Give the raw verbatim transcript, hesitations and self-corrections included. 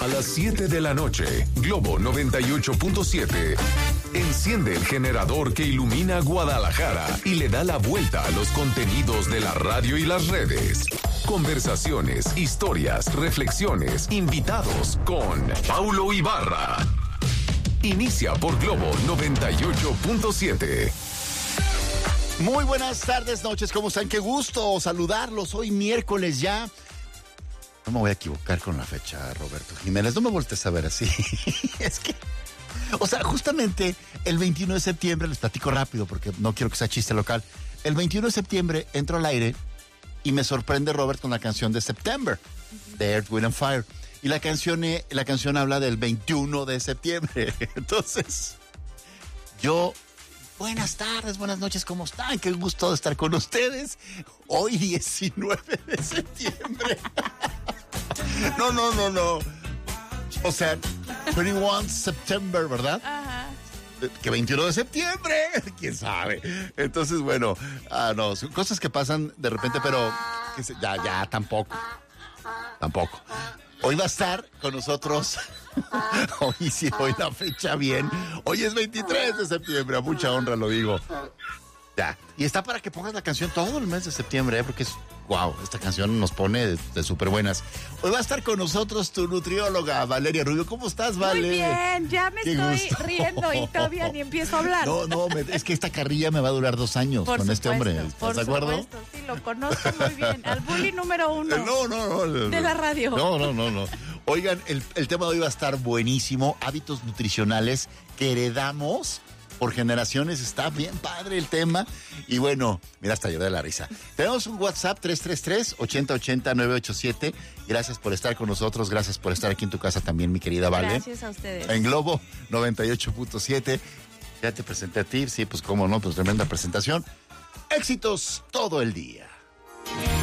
A las siete de la noche, Globo noventa y ocho punto siete. Enciende el generador que ilumina Guadalajara y le da la vuelta a los contenidos de la radio y las redes. Conversaciones, historias, reflexiones, invitados con Paulo Ibarra. Inicia por Globo noventa y ocho punto siete. Muy buenas tardes, noches, ¿cómo están? Qué gusto saludarlos. Hoy miércoles ya. No me voy a equivocar con la fecha, Roberto Jiménez. No me voltees a ver así. Es que, o sea, justamente el veintiuno de septiembre, les platico rápido porque no quiero que sea chiste local. El veintiuno de septiembre entro al aire y me sorprende Robert con la canción de September, de Earth, Wind and Fire. Y la canción, la canción habla del veintiuno de septiembre. Entonces, yo... Buenas tardes, buenas noches, ¿cómo están? Qué gusto de estar con ustedes. Hoy diecinueve de septiembre. No, no, no, no. O sea, veintiuno de septiembre, ¿verdad? Ajá. Que veintiuno de septiembre, quién sabe. Entonces, bueno, ah, no, son cosas que pasan de repente, pero que se, ya, ya, tampoco. Tampoco. Hoy va a estar con nosotros. Hoy sí, hoy la fecha bien. Hoy es veintitrés de septiembre, a mucha honra lo digo. Ya. Y está para que pongas la canción todo el mes de septiembre, ¿eh? Porque es, wow, esta canción nos pone de, de súper buenas. Hoy va a estar con nosotros tu nutrióloga, Valeria Rubio. ¿Cómo estás, Vale? Muy bien, ya me Qué estoy gusto. riendo y todavía ni empiezo a hablar. No, no, me, es que esta carrilla me va a durar dos años por con supuesto, este hombre. ¿Estás por de acuerdo? Supuesto, sí, lo conozco muy bien. Al bully número uno. No, no, no, no. De la radio. No, no, no, no. Oigan, el, el tema de hoy va a estar buenísimo. Hábitos nutricionales que heredamos por generaciones. Está bien padre el tema. Y bueno, mira, hasta lloré de la risa. Tenemos un WhatsApp tres tres tres, ocho cero ocho cero, nueve ocho siete. Gracias por estar con nosotros. Gracias por estar aquí en tu casa también, mi querida Vale. Gracias a ustedes. En Globo noventa y ocho punto siete. Ya te presenté a ti. Sí, pues cómo no, pues tremenda presentación. Éxitos todo el día.